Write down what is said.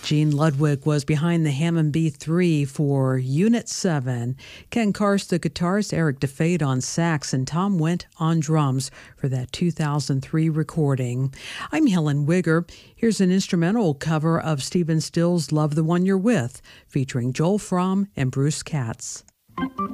Gene Ludwig was behind the Hammond B3 for Unit 7. Ken Karst, the guitarist, Eric DeFade on sax, and Tom Wendt on drums for that 2003 recording. I'm Helen Wigger. Here's an instrumental cover of Stephen Stills' Love the One You're With, featuring Joel Fromm and Bruce Katz.